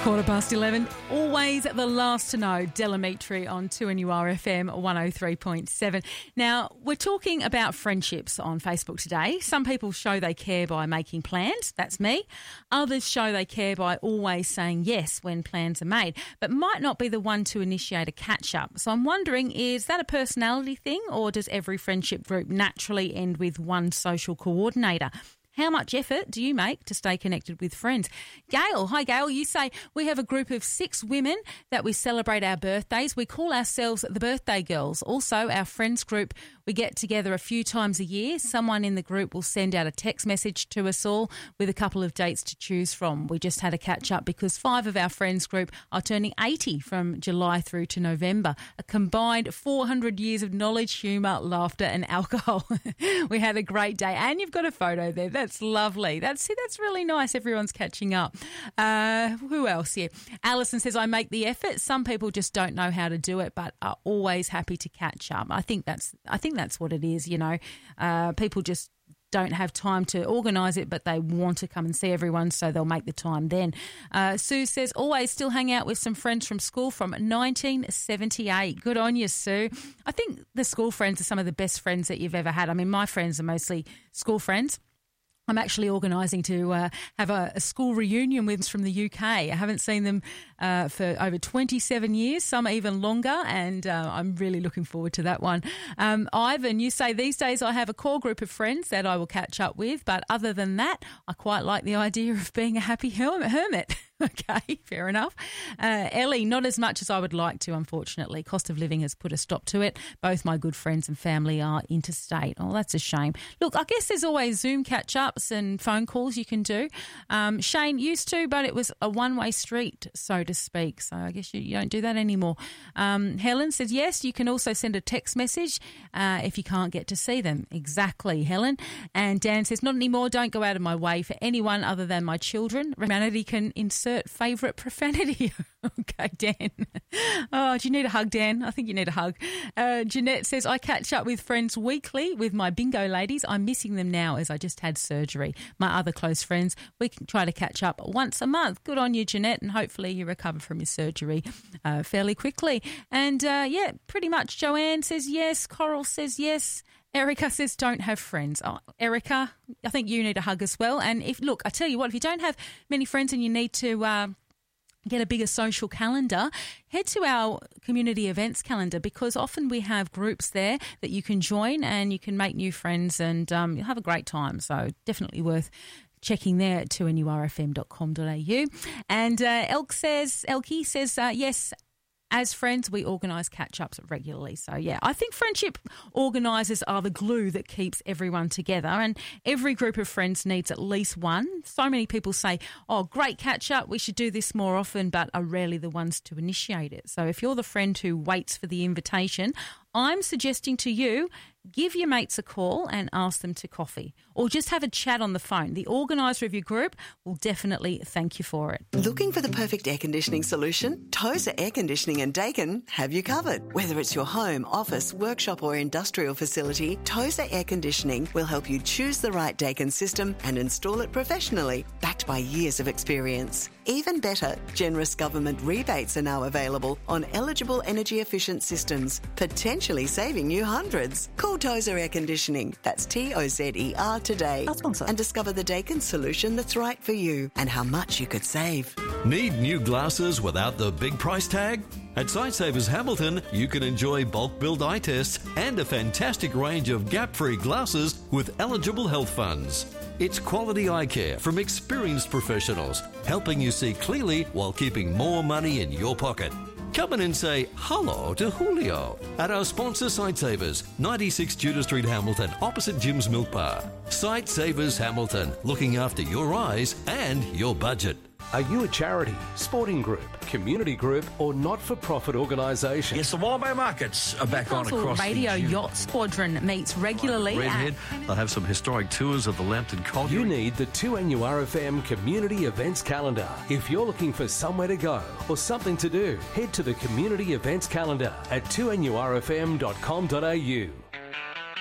11:15. Always the last to know. Delamitri on 2NURFM 103.7. Now, we're talking about friendships on Facebook today. Some people show they care by making plans. That's me. Others show they care by always saying yes when plans are made, but might not be the one to initiate a catch-up. So I'm wondering, is that a personality thing, or does every friendship group naturally end with one social coordinator? How much effort do you make to stay connected with friends? Gail, hi Gail, you say we have a group of 6 women that we celebrate our birthdays. We call ourselves the Birthday Girls. Also, our friends group, we get together a few times a year. Someone in the group will send out a text message to us all with a couple of dates to choose from. We just had a catch up because 5 of our friends group are turning 80 from July through to November. A combined 400 years of knowledge, humour, laughter and alcohol. We had a great day, and you've got a photo there. That's lovely. That's really nice. Everyone's catching up. Who else here? Alison says, I make the effort. Some people just don't know how to do it, but are always happy to catch up. I think that's what it is. You know, people just don't have time to organise it, but they want to come and see everyone, so they'll make the time then. Sue says, always still hang out with some friends from school from 1978. Good on you, Sue. I think the school friends are some of the best friends that you've ever had. I mean, my friends are mostly school friends. I'm actually organising to have a school reunion with them from the UK. I haven't seen them for over 27 years, some even longer, and I'm really looking forward to that one. Ivan, you say, these days I have a core group of friends that I will catch up with, but other than that, I quite like the idea of being a happy hermit. Okay, fair enough. Ellie, not as much as I would like to, unfortunately. Cost of living has put a stop to it. Both my good friends and family are interstate. Oh, that's a shame. Look, I guess there's always Zoom catch-ups and phone calls you can do. Shane used to, but it was a one-way street, so to speak. So I guess you don't do that anymore. Helen says, yes, you can also send a text message if you can't get to see them. Exactly, Helen. And Dan says, not anymore. Don't go out of my way for anyone other than my children. Humanity can insert favourite profanity. Okay, Dan. Oh, do you need a hug, Dan? I think you need a hug. Jeanette says, I catch up with friends weekly with my bingo ladies. I'm missing them now as I just had surgery. My other close friends, we can try to catch up once a month. Good on you, Jeanette, and hopefully you recover from your surgery fairly quickly. And, yeah, pretty much Joanne says yes. Coral says yes. Erica says don't have friends. Oh, Erica, I think you need a hug as well. And look, I tell you what, if you don't have many friends and you need to get a bigger social calendar, head to our community events calendar, because often we have groups there that you can join and you can make new friends and you'll have a great time. So definitely worth checking there at 2nurfm.com.au. And Elkie says, yes, as friends, we organise catch-ups regularly. So, yeah, I think friendship organisers are the glue that keeps everyone together, and every group of friends needs at least one. So many people say, oh, great catch-up, we should do this more often, but are rarely the ones to initiate it. So if you're the friend who waits for the invitation, I'm suggesting to you, give your mates a call and ask them to coffee, or just have a chat on the phone. The organiser of your group will definitely thank you for it. Looking for the perfect air conditioning solution? Tozer Air Conditioning and Dakin have you covered. Whether it's your home, office, workshop or industrial facility, Tozer Air Conditioning will help you choose the right Dakin system and install it professionally, backed by years of experience. Even better, generous government rebates are now available on eligible energy efficient systems, potentially saving you hundreds. Call Tozer Air Conditioning, that's TOZER today, and discover the Dakin solution that's right for you and how much you could save. Need new glasses without the big price tag? At Sightsavers Hamilton, you can enjoy bulk billed eye tests and a fantastic range of gap-free glasses with eligible health funds. It's quality eye care from experienced professionals, helping you see clearly while keeping more money in your pocket. Come in and say hello to Julio at our sponsor Sightsavers, 96 Tudor Street, Hamilton, opposite Jim's Milk Bar. Sightsavers Hamilton, looking after your eyes and your budget. Are you a charity, sporting group, community group or not-for-profit organisation? Yes, the Wildbay Markets are back on across Radio the Yacht Squadron meets regularly. Redhead. They'll have some historic tours of the Lambton Colliery. You need the 2NURFM Community Events Calendar. If you're looking for somewhere to go or something to do, head to the Community Events Calendar at 2NURFM.com.au.